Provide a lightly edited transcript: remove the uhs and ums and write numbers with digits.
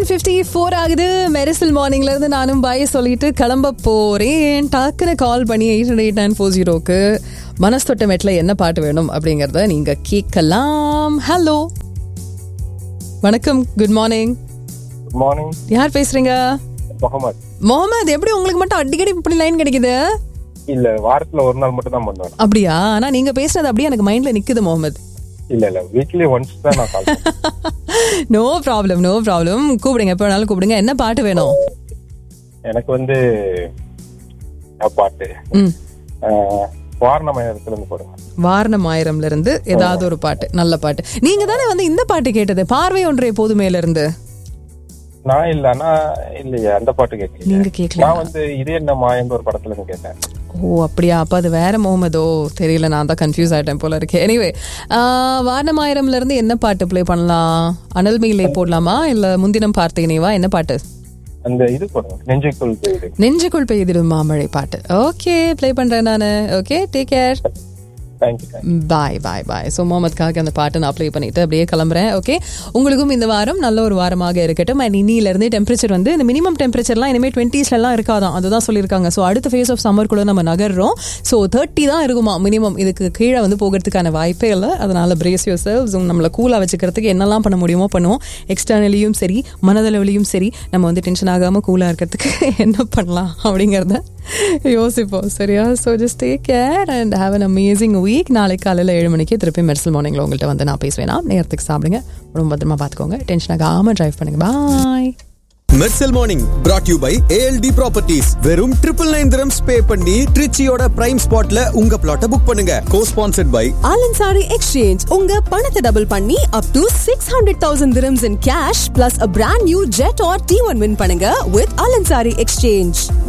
10:54 ஆகுது. மெரிசல் மார்னிங்ல இருந்து நானும் பாய் சொல்லிட்டு கிளம்ப போறேன். டக்குன்னு கால் பண்ணி 888-940க்கு மனசு தொட்ட மெட்ல என்ன பாட்டு வேணும் அப்படிங்கறத நீங்க கேட்கலாம். ஹலோ, வணக்கம், குட் மார்னிங். Good morning. யார் பேசுறீங்க? முகமது. முகமது, எப்படி உங்களுக்கு மட்டும் அடிக்கடி இப்படி லைன் கிடைக்குது? இல்ல, வாரத்துல ஒரு நாள் மட்டும் தான் பண்ணுவேன். அப்படியா? ஆனா நீங்க பேசுறது அப்படியே எனக்கு மைண்ட்ல நிக்குது முகமது. இல்ல வீக்லி ஒன்ஸ் தான் நான் கால் பண்ணுவேன். No problem, no problem. கூப்பிடுங்க, எப்ப வேணாலும் கூப்பிடுங்க. என்ன பாட்டு வேணும்? எனக்கு வந்து பாட்டு வாரணமாயிரத்துல இருந்து போடுங்க. வாரணமாயிரம்ல இருந்து ஏதாவது ஒரு பாட்டு, நல்ல பாட்டு. நீங்க தானே வந்து இந்த பாட்டு கேட்டது, பார்வை ஒன்றே போதுமேல இருந்து. நான் இல்லன்னா இல்லையா, அந்த பாட்டு கேட்கல. நீங்க கேட்கல? நான் வந்து இது என்ன மாயந்த ஒரு படத்துல இருந்து கேட்டேன். ஓ அப்படியா? அப்ப அது வேற முகமதோ தெரியல, நான் தான் கன்ஃபியூஸ் ஆயிட்டேன் போல இருக்கு. எனிவே, வாரணமாயிரம்ல இருந்து என்ன பாட்டு ப்ளே பண்ணலாம்? அனல் மேலே போடலாமா இல்ல முன்தினம் பார்த்தேனேவா? என்ன பாட்டு? அந்த இது போடுங்க, நெஞ்சுக்குள் பெய்து. நெஞ்சுக்குள் பெய்திடும் மாமழை பாட்டு. ஓகே, ப்ளே பண்றேன் நானு. Okay, take care. பாய் பாய் பாய். ஸோ முகமதுக்காக அந்த பாட்டை நான் ப்ளே பண்ணிட்டு அப்படியே கிளம்புறேன். ஓகே, உங்களுக்கும் இந்த வாரம் நல்ல ஒரு வாரமாக இருக்கட்டும். அண்ட் இன்னிலேருந்து டெம்பரேச்சர் வந்து இந்த மினிமம் டெம்பரேச்சர்லாம் இனிமேல் 20ஸ்லாம் இருக்காதான், அதுதான் சொல்லியிருக்காங்க. ஸோ அடுத்த ஃபேஸ் ஆஃப் சம்மர் கூட நம்ம நகர்றோம். ஸோ 30 தான் இருக்குமா மினிமம். இதுக்கு கீழே வந்து போகிறதுக்கான வாய்ப்பே இல்லை. அதனால பிரேஸ் யுவர் செல்வ்ஸ். நம்மளை கூலாக வச்சுக்கிறதுக்கு என்னெல்லாம் பண்ண முடியுமோ பண்ணுவோம். எக்ஸ்டர்னலியும் சரி, மனதளவுலையும் சரி, நம்ம வந்து டென்ஷன் ஆகாமல் கூலாக இருக்கிறதுக்கு என்ன பண்ணலாம் அப்படிங்கிறத யோசிப்போம். சரியா? So just take care and have an amazing week. நாளைக்கு காலையில் 7 மணிக்கு திருப்பி மெர்சல் மார்னிங்ல உங்கள்கிட்ட வந்து நான் பேசுவேன். நேரத்துக்கு சாப்பிடுங்க, ரொம்ப பத்திரமா பார்த்துக்கோங்க, டென்ஷன் ஆகாமல் டிரைவ் பண்ணுங்க. பாய். Mersal morning brought you by ALD properties. வெறும் 999 dirhams பே பண்ணி ட்ரிச்சியோட பிரைம் ஸ்பாட்ல உங்க பிளாட்டை புக் பண்ணுங்க. கோ-ஸ்பான்சர்ட் பை Alansari Exchange. உங்க பணத்தை டபுள் பண்ணி up to 600,000 dirhams in cash plus a brand new jet or T1 win பண்ணுங்க with Alansari Exchange.